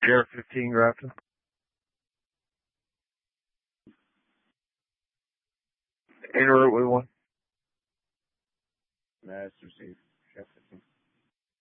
Air 15 Grafton. En route with one. Master Chief, Chef 15.